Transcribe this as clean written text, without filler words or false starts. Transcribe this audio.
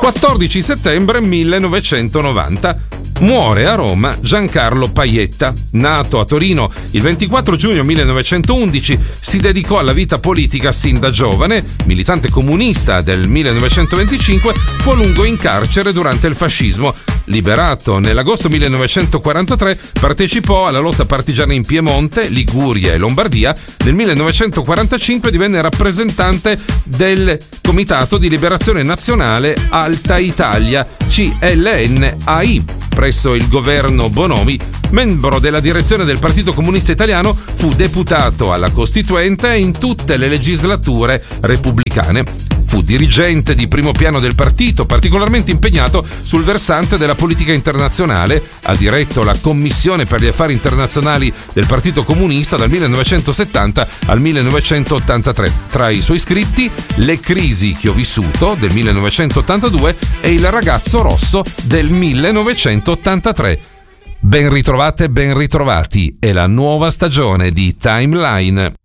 14 settembre 1990. Muore a Roma Giancarlo Pajetta. Nato a Torino il 24 giugno 1911, si dedicò alla vita politica sin da giovane. Militante comunista del 1925, fu a lungo in carcere durante il fascismo. Liberato nell'agosto 1943, partecipò alla lotta partigiana in Piemonte, Liguria e Lombardia. Nel 1945 divenne rappresentante del Comitato di Liberazione Nazionale Alta Italia, CLNAI, presso il governo Bonomi. Membro della direzione del Partito Comunista Italiano, fu deputato alla Costituente in tutte le legislature repubblicane. Fu dirigente di primo piano del partito, particolarmente impegnato sul versante della politica internazionale. Ha diretto la Commissione per gli Affari Internazionali del Partito Comunista dal 1970 al 1983. Tra i suoi scritti, Le crisi che ho vissuto del 1982 e Il ragazzo rosso del 1983. Ben ritrovate, ben ritrovati. È la nuova stagione di Timeline.